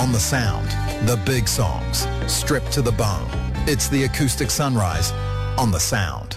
On the Sound, the big songs, stripped to the bone. It's the Acoustic Sunrise on the Sound.